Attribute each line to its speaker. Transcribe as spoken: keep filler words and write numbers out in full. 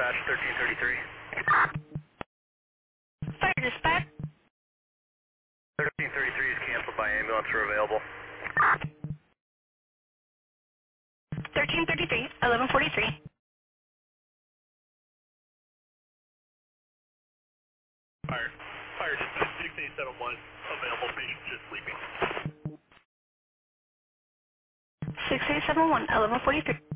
Speaker 1: dispatch, thirteen thirty-three.
Speaker 2: Fire dispatch.
Speaker 1: thirteen thirty-three is canceled by ambulance or available.
Speaker 2: thirteen thirty-three, eleven forty-three.
Speaker 1: Fire. Fire dispatch, six eight seven one, available, patient just sleeping.
Speaker 2: six eight seven one, eleven forty-three.